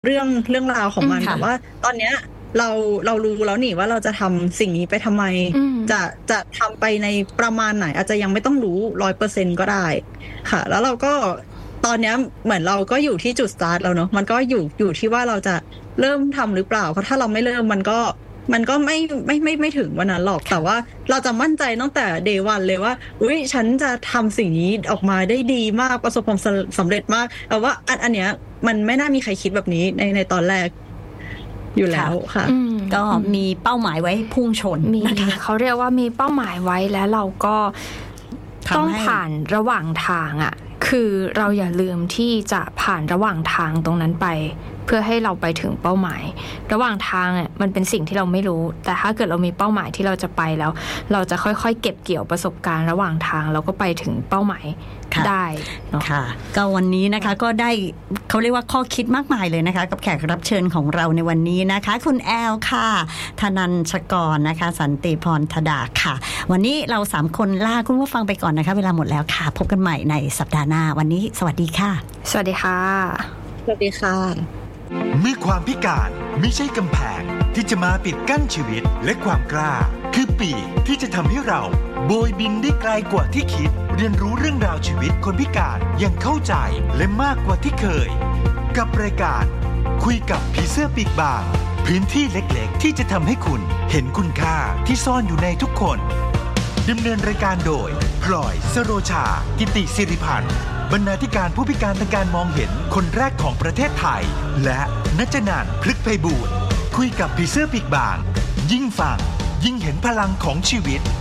เรื่องราวของมันแต่ว่าตอนเนี้ยเรารู้แล้วนี่ว่าเราจะทำสิ่งนี้ไปทำไมจะทำไปในประมาณไหนอาจจะยังไม่ต้องรู้ 100% ก็ได้ค่ะแล้วเราก็ตอนนี้เหมือนเราก็อยู่ที่จุดสตาร์ทแล้วเนาะมันก็อยู่ที่ว่าเราจะเริ่มทำหรือเปล่าเพราะถ้าเราไม่เริ่มมันก็ไม่ถึงวันนั้นหรอกแต่ว่าเราจะมั่นใจตั้งแต่ day 1เลยว่าอุ๊ยฉันจะทำสิ่งนี้ออกมาได้ดีมากประสบความสำเร็จมากแต่ว่าอันเนี้ยมันไม่น่ามีใครคิดแบบนี้ในตอนแรกอยู่แล้วค่ะก็มีเป้าหมายไว้พุ่งชนนะคะเขาเรียกว่ามีเป้าหมายไว้แล้วเราก็ต้องผ่านระหว่างทางอ่ะคือเราอย่าลืมที่จะผ่านระหว่างทางตรงนั้นไปเพื่อให้เราไปถึงเป้าหมายระหว่างทางอ่ะมันเป็นสิ่งที่เราไม่รู้แต่ถ้าเกิดเรามีเป้าหมายที่เราจะไปแล้วเราจะค่อยๆเก็บเกี่ยวประสบการณ์ระหว่างทางเราก็ไปถึงเป้าหมายได้ค่ะก็วันนี้นะคะก็ได้เขาเรียกว่าข้อคิดมากมายเลยนะคะกับแขกรับเชิญของเราในวันนี้นะคะคุณแอลค่ะธนัญชกรนะคะสันติพรธดาค่ะวันนี้เรา3คนลาคุณผู้ฟังไปก่อนนะคะเวลาหมดแล้วค่ะพบกันใหม่ในสัปดาห์หน้าวันนี้สวัสดีค่ะสวัสดีค่ะสวัสดีค่ะเมื่อความพิการไม่ใช่กำแพงที่จะมาปิดกั้นชีวิตและความกล้าคือปีกที่จะทำให้เราโบยบินได้ไกลกว่าที่คิดเรียนรู้เรื่องราวชีวิตคนพิการอย่างเข้าใจและมากกว่าที่เคยกับรายการคุยกับผีเสื้อปีกบางพื้นที่เล็กๆที่จะทำให้คุณเห็นคุณค่าที่ซ่อนอยู่ในทุกคนดำเนินรายการโดยพลอยสโรชากิติศิริพันธ์บรรณาธิการผู้พิการทางการมองเห็นคนแรกของประเทศไทยและณัฐนันท์พฤกษ์ไพบูลย์คุยกับผีเสื้อปีกบางยิ่งฟังยิ่งเห็นพลังของชีวิต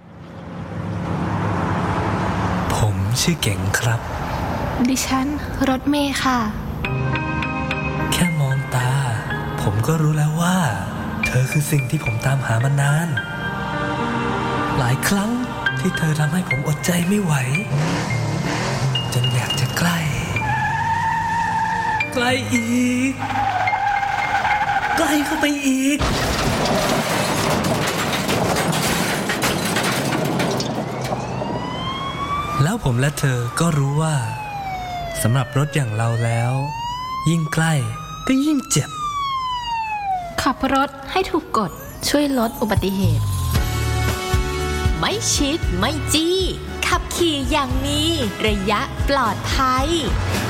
ผมชื่อเก่งครับดิฉันรถเมย์ค่ะแค่มองตาผมก็รู้แล้วว่าเธอคือสิ่งที่ผมตามหามานานหลายครั้งที่เธอทำให้ผมอดใจไม่ไหวจนอยากจะใกล้อีกใกล้เข้าไปอีกแล้วผมและเธอก็รู้ว่าสำหรับรถอย่างเราแล้วยิ่งใกล้ก็ยิ่งเจ็บขับรถให้ถูกกฎช่วยลดอุบัติเหตุไม่ชิดไม่จี้ขับขี่อย่างมีระยะปลอดภัย